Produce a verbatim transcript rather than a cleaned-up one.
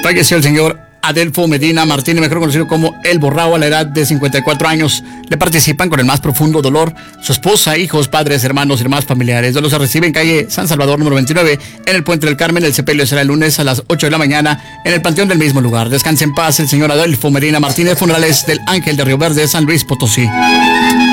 falleció el señor Adelfo Medina Martínez, mejor conocido como El Borrao, a la edad de cincuenta y cuatro años. Le participan con el más profundo dolor su esposa, hijos, padres, hermanos y demás familiares. Dolor se recibe en calle San Salvador número veintinueve, en el Puente del Carmen. El sepelio será el lunes a las ocho de la mañana en el panteón del mismo lugar. Descanse en paz el señor Adelfo Medina Martínez. Funerales del Ángel de Río Verde, San Luis Potosí.